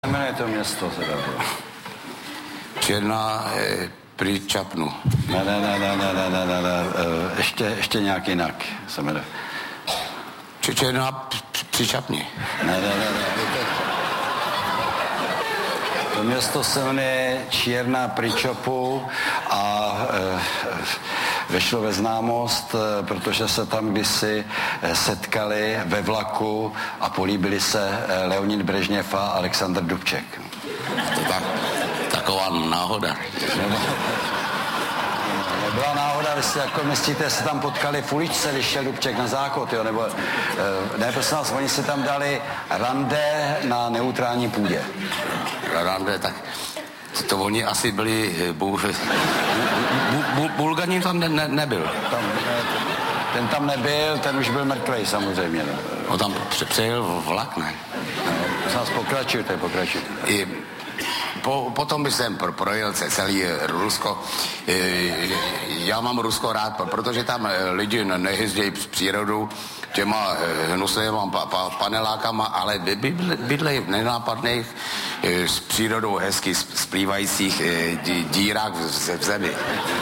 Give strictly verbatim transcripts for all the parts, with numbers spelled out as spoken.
Jmenuje to město teda. Černá e, pri Čapnu. Ne, ne, ne, ne, ne, ne, ne, ne, ne. Ještě, ještě nějak jinak se jmenuje. Č- Černá při Čapni. Ne, ne, ne, ne. To město se jmenuje Čierna pri Čopu a e, vešlo ve známost, e, protože se tam kdysi e, setkali ve vlaku a políbili se e, Leonid Brežněv a Alexandr Dubček. To tak, taková náhoda. Nebyla náhoda, vy si jako myslíte, se tam potkali v uličce, když šel Dubček na záchod, jo, nebo, e, ne, prosím vás, oni si tam dali rande na neutrální půdě. Rande, tak to oni asi byli, bu, bu, bu, Bulganin tam ne, ne, nebyl. Tam, ne, ten tam nebyl, ten už byl mrtvej samozřejmě. No. On tam přejel vlak, ne? No, nás pokračujte, pokračujte. I po, potom bych jsem pro, projel celý Rusko. I, já mám Rusko rád, protože tam lidi nejezdí z přírodu těma hnusnýma pa, pa, panelákama, ale bydlejí v nenápadných, s přírodou hezky splývajících dírách v, v zemi.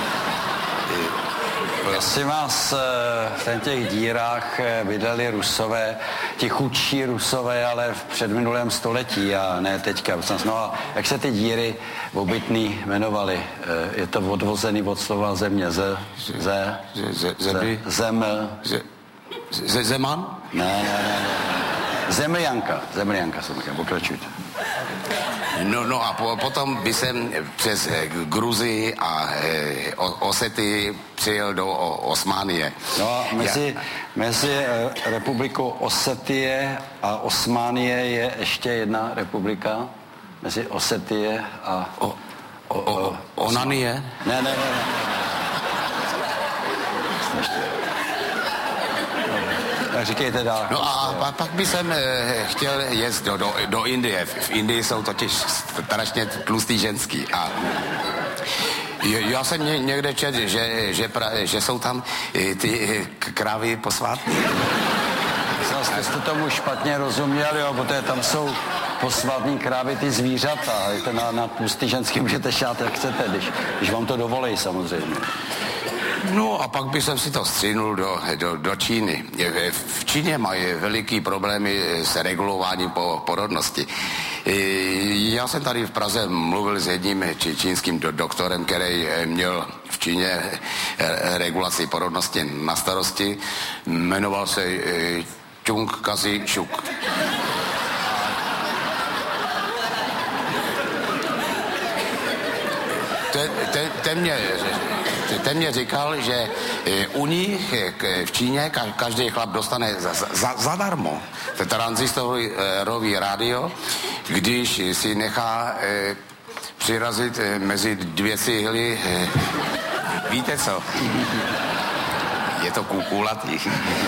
Asi vás v těch dírách bydleli Rusové, ti chudší Rusové, ale v předminulém století a ne teďka. No a jak se ty díry obytný jmenovaly? Je to odvozený od slova země. Ze, ze, ze, ze, zem. Ze, Zeman? Ne, ne, ne, ne. Zemljanka. Zemljanka jsem říkal, pokračujte. No, no a po, potom by jsem přes eh, Gruzii a eh, Osety přijel do o, Osmánie. No a mezi, Já... mezi eh, republikou Osetie a Osmánie je ještě jedna republika. Mezi Osetie a... O, o, o, Onanie? Ne, ne, ne, ne. Tak říkejte dál. No a pa, pak bych jsem e, chtěl jet do, do, do Indie. V Indii jsou totiž strašně tlustý ženský. A já jsem ně, někde četl, že, že, pra, že jsou tam e, ty e, krávy posvátné. Jste, jste tomu špatně rozuměli, jo, protože tam jsou posvátní krávy, ty zvířata. Na, na tlustý ženský můžete šát, jak chcete, když, když vám to dovolí samozřejmě. No a pak bych jsem si to střihnul do, do, do Číny. V Číně mají veliký problémy s regulováním po porodnosti. Já jsem tady v Praze mluvil s jedním čínským doktorem, který měl v Číně regulaci porodnosti na starosti. Jmenoval se Chung Kazi Shuk. Ten, ten, ten mě... Ten mě říkal, že u nich v Číně každý chlap dostane za, za, zadarmo tranzistorový rádio, když si nechá eh, přirazit eh, mezi dvě cihly. Eh, víte co? Je to kulatý.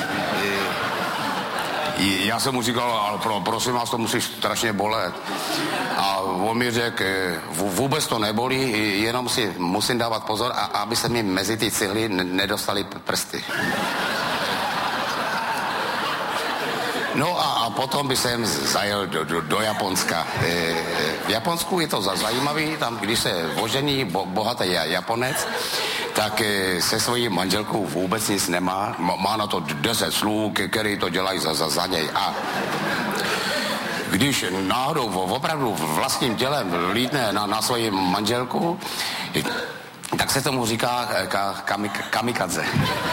Já jsem mu říkal, ale pro, prosím vás, to musí strašně bolet. A on mi řekl, vůbec to nebolí, jenom si musím dávat pozor, a, aby se mi mezi ty cihly nedostaly prsty. No a, a potom by jsem zajel do, do, do Japonska. E, v Japonsku je to zajímavý, tam když se ožení bo, bohatý Japonec, tak e, se svojí manželkou vůbec nic nemá. Má na to deset slů, který to dělají za, za, za něj. A když náhodou opravdu vlastním tělem lítne na, na svoji manželku, tak se tomu říká ka, kamik, kamikadze.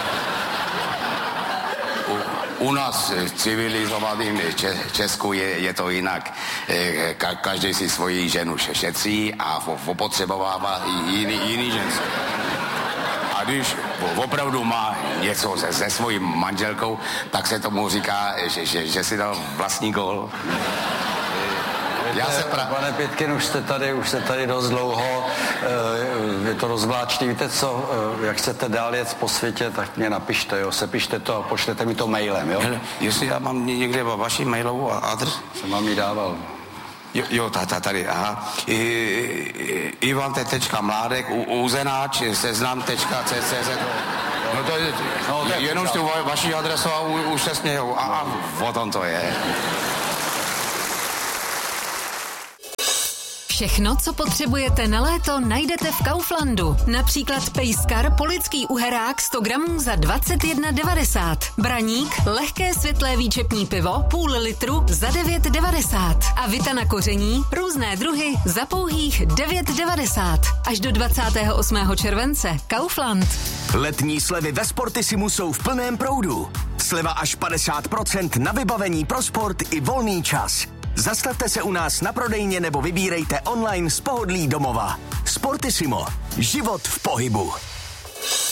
U nás v civilizovaném Česku je, je to jinak. Ka, každý si svoji ženu šetří a opotřebovává jiný, jiný ženský. A když opravdu má něco se, se svojí manželkou, tak se tomu říká, že, že, že si dal vlastní gól. Já se pra... Pane Pětkin, už jste tady, už jste tady dost dlouho, je to rozvláčný. Víte co, jak chcete dál jet po světě, tak mě napište, jo, sepište to a pošlete mi to mailem, jo. Hele, jestli já mám někde vaši mailovou adresu? Jsem vám ji dával. Jo, jo tá, tady, aha. I, i, Ivan tečka Mládek, úzenáč, seznam tečka cé cé zet. No to je, no, jenom tu vaši adresu a už se smějou. A, a o tom to je. Všechno, co potřebujete na léto, najdete v Kauflandu. Například pejskar polický uherák sto gramů za dvacet jedna devadesát. Braník, lehké světlé výčepní pivo, půl litru za devět devadesát. A vita na koření, různé druhy za pouhých devět devadesát. Až do dvacátého osmého července. Kaufland. Letní slevy ve Sportisimu jsou v plném proudu. Sleva až padesát procent na vybavení pro sport i volný čas. Zastavte se u nás na prodejně nebo vybírejte online z pohodlí domova. Sportissimo. Život v pohybu.